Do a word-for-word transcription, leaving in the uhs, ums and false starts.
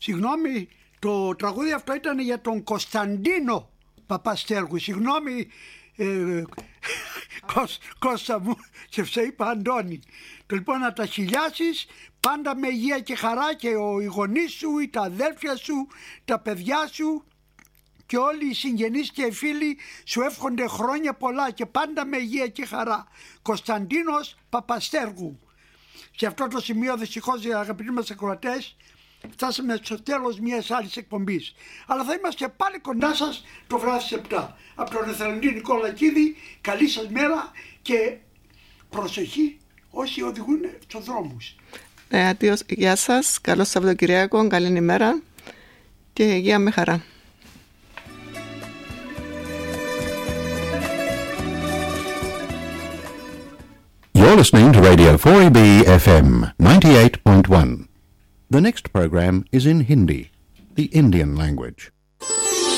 Συγγνώμη, το τραγούδι αυτό ήταν για τον Κωνσταντίνο Παπαστέργου. Συγγνώμη, ε, Κώσ, Κώστα μου, και σε είπα Αντώνη. Το λοιπόν να τα χιλιάσεις πάντα με υγεία και χαρά, και ο, οι γονείς σου, ή τα αδέρφια σου, τα παιδιά σου και όλοι οι συγγενείς και οι φίλοι σου εύχονται χρόνια πολλά και πάντα με υγεία και χαρά. Κωνσταντίνος Παπαστέργου. Σε αυτό το σημείο δυστυχώς, αγαπητοί μας ακροατές, φτάσαμε στο τέλος μιας άλλης εκπομπής. Αλλά θα είμαστε πάλι κοντά σας το βράδυ στις επτά. Από τον Εθελοντή Νικολακίδη, καλή σας μέρα και προσοχή όσοι οδηγούν στους δρόμους. Ε, αντίος, γεια σας, καλό Σαββατοκυριακό, καλή ημέρα και υγεία με χαρά. You're listening to Radio four E B F M ninety-eight point one. The next program is in Hindi, the Indian language.